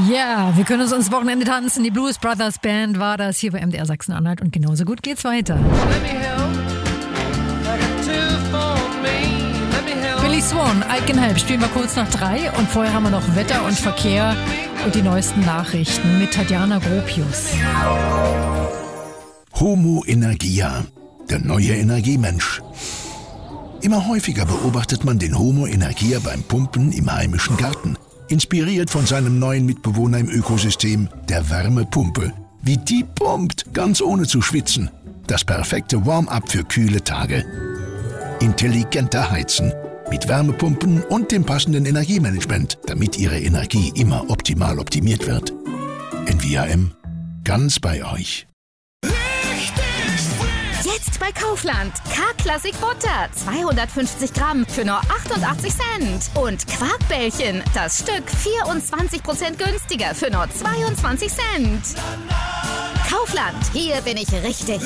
Ja, wir können uns ins Wochenende tanzen. Die Blues Brothers Band war das hier bei MDR Sachsen-Anhalt und genauso gut geht's weiter. Billy Swan, I Can Help, spielen wir kurz nach 3 und vorher haben wir noch Wetter und Verkehr und die neuesten Nachrichten mit Tatjana Gropius. Homo Energia, der neue Energiemensch. Immer häufiger beobachtet man den Homo Energia beim Pumpen im heimischen Garten. Inspiriert von seinem neuen Mitbewohner im Ökosystem, der Wärmepumpe. Wie die pumpt, ganz ohne zu schwitzen. Das perfekte Warm-up für kühle Tage. Intelligenter Heizen. Mit Wärmepumpen und dem passenden Energiemanagement, damit Ihre Energie immer optimal optimiert wird. NVAM, ganz bei euch. Jetzt bei Kaufland. K-Classic Butter. 250 Gramm für nur 88 Cent. Und Quarkbällchen. Das Stück 24% günstiger für nur 22 Cent. Kaufland. Hier bin ich richtig.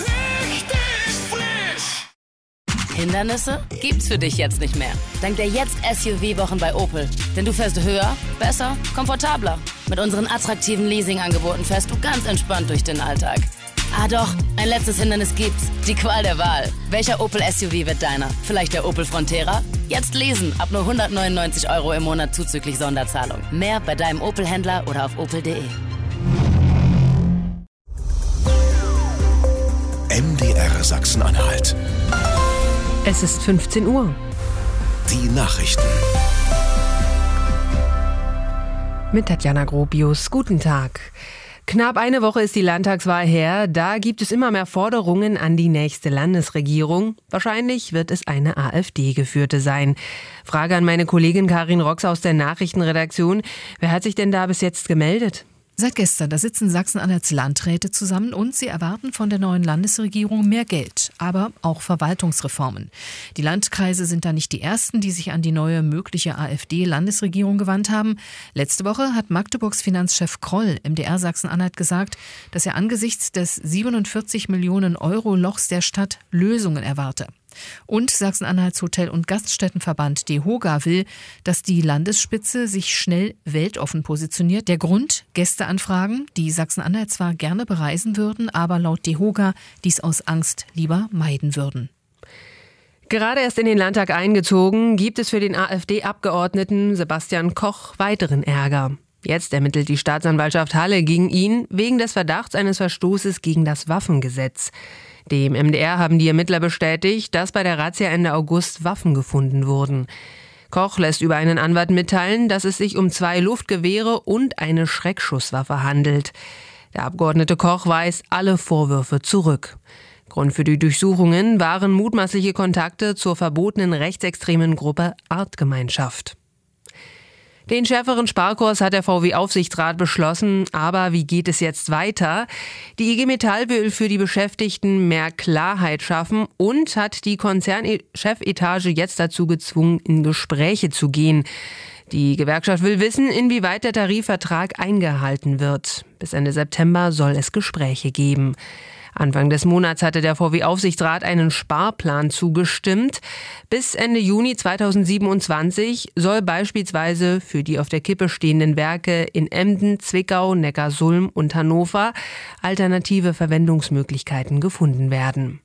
Hindernisse gibt's für dich jetzt nicht mehr. Dank der Jetzt-SUV-Wochen bei Opel. Denn du fährst höher, besser, komfortabler. Mit unseren attraktiven Leasing-Angeboten fährst du ganz entspannt durch den Alltag. Ah doch, ein letztes Hindernis gibt's. Die Qual der Wahl. Welcher Opel-SUV wird deiner? Vielleicht der Opel Frontera? Jetzt lesen, ab nur 199 € im Monat zuzüglich Sonderzahlung. Mehr bei deinem Opel-Händler oder auf opel.de. MDR Sachsen-Anhalt. Es ist 15 Uhr. Die Nachrichten. Mit Tatjana Gropius. Guten Tag. Knapp eine Woche ist die Landtagswahl her. Da gibt es immer mehr Forderungen an die nächste Landesregierung. Wahrscheinlich wird es eine AfD-geführte sein. Frage an meine Kollegin Karin Rox aus der Nachrichtenredaktion. Wer hat sich denn da bis jetzt gemeldet? Seit gestern, da sitzen Sachsen-Anhalts Landräte zusammen und sie erwarten von der neuen Landesregierung mehr Geld, aber auch Verwaltungsreformen. Die Landkreise sind da nicht die ersten, die sich an die neue mögliche AfD-Landesregierung gewandt haben. Letzte Woche hat Magdeburgs Finanzchef Kroll MDR Sachsen-Anhalt gesagt, dass er angesichts des 47 Millionen Euro Lochs der Stadt Lösungen erwarte. Und Sachsen-Anhalts Hotel- und Gaststättenverband DEHOGA will, dass die Landesspitze sich schnell weltoffen positioniert. Der Grund: Gästeanfragen, die Sachsen-Anhalt zwar gerne bereisen würden, aber laut DEHOGA dies aus Angst lieber meiden würden. Gerade erst in den Landtag eingezogen, gibt es für den AfD-Abgeordneten Sebastian Koch weiteren Ärger. Jetzt ermittelt die Staatsanwaltschaft Halle gegen ihn wegen des Verdachts eines Verstoßes gegen das Waffengesetz. Dem MDR haben die Ermittler bestätigt, dass bei der Razzia Ende August Waffen gefunden wurden. Koch lässt über einen Anwalt mitteilen, dass es sich um 2 Luftgewehre und eine Schreckschusswaffe handelt. Der Abgeordnete Koch weist alle Vorwürfe zurück. Grund für die Durchsuchungen waren mutmaßliche Kontakte zur verbotenen rechtsextremen Gruppe Artgemeinschaft. Den schärferen Sparkurs hat der VW-Aufsichtsrat beschlossen, aber wie geht es jetzt weiter? Die IG Metall will für die Beschäftigten mehr Klarheit schaffen und hat die Konzernchefetage jetzt dazu gezwungen, in Gespräche zu gehen. Die Gewerkschaft will wissen, inwieweit der Tarifvertrag eingehalten wird. Bis Ende September soll es Gespräche geben. Anfang des Monats hatte der VW-Aufsichtsrat einen Sparplan zugestimmt. Bis Ende Juni 2027 soll beispielsweise für die auf der Kippe stehenden Werke in Emden, Zwickau, Neckarsulm und Hannover alternative Verwendungsmöglichkeiten gefunden werden.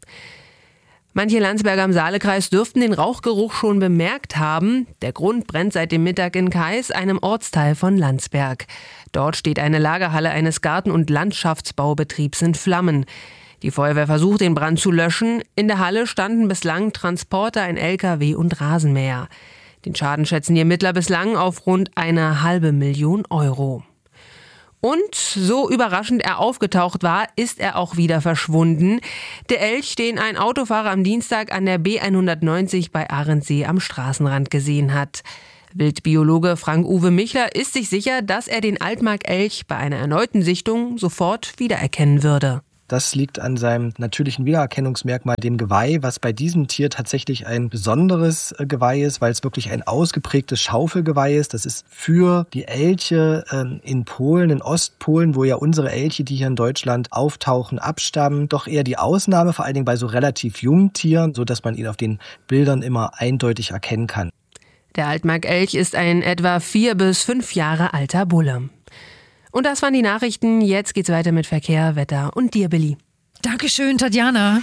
Manche Landsberger im Saalekreis dürften den Rauchgeruch schon bemerkt haben. Der Grund brennt seit dem Mittag in Kais, einem Ortsteil von Landsberg. Dort steht eine Lagerhalle eines Garten- und Landschaftsbaubetriebs in Flammen. Die Feuerwehr versucht, den Brand zu löschen. In der Halle standen bislang Transporter, ein LKW und Rasenmäher. Den Schaden schätzen die Ermittler bislang auf rund 500.000 €. Und so überraschend er aufgetaucht war, ist er auch wieder verschwunden. Der Elch, den ein Autofahrer am Dienstag an der B190 bei Ahrensee am Straßenrand gesehen hat. Wildbiologe Frank-Uwe Michler ist sich sicher, dass er den Altmark-Elch bei einer erneuten Sichtung sofort wiedererkennen würde. Das liegt an seinem natürlichen Wiedererkennungsmerkmal, dem Geweih, was bei diesem Tier tatsächlich ein besonderes Geweih ist, weil es wirklich ein ausgeprägtes Schaufelgeweih ist. Das ist für die Elche in Polen, in Ostpolen, wo ja unsere Elche, die hier in Deutschland auftauchen, abstammen, doch eher die Ausnahme, vor allen Dingen bei so relativ jungen Tieren, sodass man ihn auf den Bildern immer eindeutig erkennen kann. Der Altmark-Elch ist ein etwa 4 bis 5 Jahre alter Bulle. Und das waren die Nachrichten. Jetzt geht's weiter mit Verkehr, Wetter und dir, Billy. Dankeschön, Tatjana.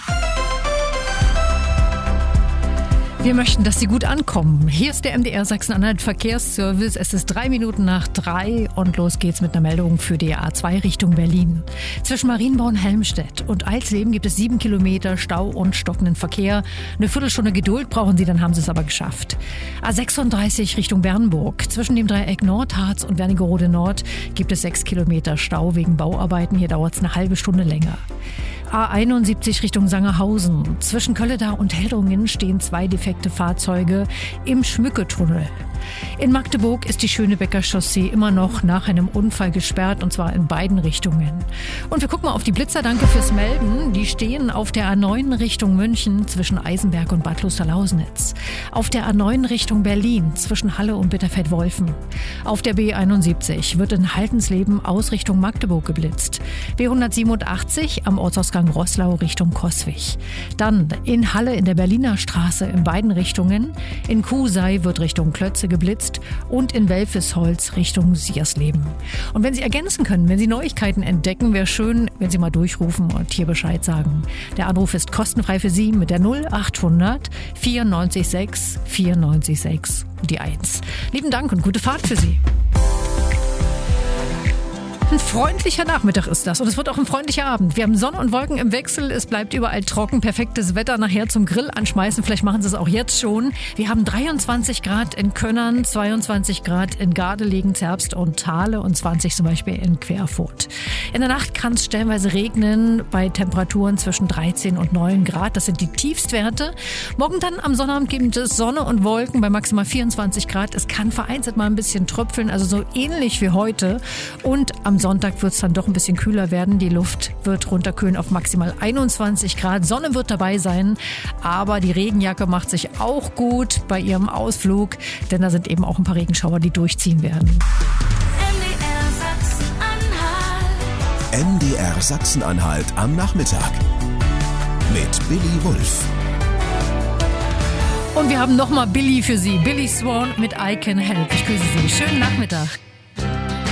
Wir möchten, dass Sie gut ankommen. Hier ist der MDR Sachsen-Anhalt Verkehrsservice. Es ist 3:03 und los geht's mit einer Meldung für die A2 Richtung Berlin. Zwischen Marienborn, Helmstedt und Alsleben gibt es 7 Kilometer Stau und stockenden Verkehr. Eine Viertelstunde Geduld brauchen Sie, dann haben Sie es aber geschafft. A36 Richtung Bernburg. Zwischen dem Dreieck Nordharz und Wernigerode Nord gibt es 6 Kilometer Stau wegen Bauarbeiten. Hier dauert es eine halbe Stunde länger. A71 Richtung Sangerhausen. Zwischen Kölledar und Heldringen stehen 2 defekte Fahrzeuge im Schmücketunnel. In Magdeburg ist die Schönebecker Chaussee immer noch nach einem Unfall gesperrt, und zwar in beiden Richtungen. Und wir gucken mal auf die Blitzer. Danke fürs Melden. Die stehen auf der A9 Richtung München zwischen Eisenberg und Bad Klosterlausnitz. Auf der A9 Richtung Berlin zwischen Halle und Bitterfeld-Wolfen. Auf der B71 wird in Haltensleben aus Richtung Magdeburg geblitzt. B187 am Ortsausgang Roßlau Richtung Coswig. Dann in Halle in der Berliner Straße in beiden Richtungen. In Kusei wird Richtung Klötze geblitzt und in Welfesholz Richtung Siersleben. Und wenn Sie ergänzen können, wenn Sie Neuigkeiten entdecken, wäre schön, wenn Sie mal durchrufen und hier Bescheid sagen. Der Anruf ist kostenfrei für Sie mit der 0800 94 94 6 und die 1. Lieben Dank und gute Fahrt für Sie. Ein freundlicher Nachmittag ist das und es wird auch ein freundlicher Abend. Wir haben Sonne und Wolken im Wechsel, es bleibt überall trocken, perfektes Wetter nachher zum Grill anschmeißen. Vielleicht machen Sie es auch jetzt schon. Wir haben 23 Grad in Könnern, 22 Grad in Gardelegen, Zerbst und Thale und 20 zum Beispiel in Querfurt. In der Nacht kann es stellenweise regnen bei Temperaturen zwischen 13 und 9 Grad. Das sind die Tiefstwerte. Morgen dann am Sonnabend gibt es Sonne und Wolken bei maximal 24 Grad. Es kann vereinzelt mal ein bisschen tröpfeln, also so ähnlich wie heute. Und am Sonntag wird es dann doch ein bisschen kühler werden. Die Luft wird runterkühlen auf maximal 21 Grad. Sonne wird dabei sein, aber die Regenjacke macht sich auch gut bei ihrem Ausflug, denn da sind eben auch ein paar Regenschauer, die durchziehen werden. MDR Sachsen-Anhalt am Nachmittag mit Billy Wulff. Und wir haben nochmal Billy für Sie. Billy Swan mit I Can Help. Ich grüße Sie. Schönen Nachmittag.